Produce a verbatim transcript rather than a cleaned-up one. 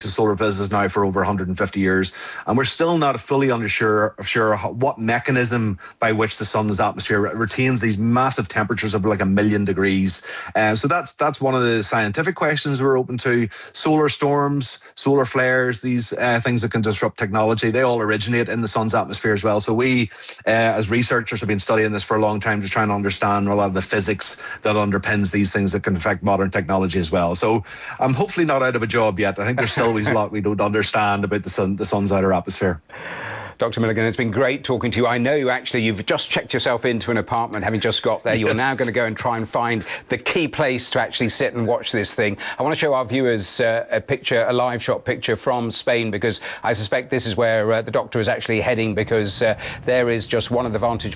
of solar physics now for over one hundred fifty years, and we're still not fully unsure sure what mechanism by which the sun's atmosphere retains these massive temperatures of like a million degrees. Uh, so that's that's one of the scientific questions we're open to. Solar storms, solar flares, these uh, things that can disrupt technology, they all originate in the sun's atmosphere as well. So we, uh, as researchers, have been studying this for a long time to try and understand a lot of the physics that underpins these things that can affect modern technology as well. So I'm hopefully not out of a job yet. I think there's still always a lot we don't understand about the sun, the sun's outer atmosphere. Doctor Milligan, it's been great talking to you. I know you actually, you've just checked yourself into an apartment, having just got there. You're yes. now going to go and try and find the key place to actually sit and watch this thing. I want to show our viewers uh, a picture, a live shot picture from Spain, because I suspect this is where uh, the doctor is actually heading, because uh, there is just one of the vantage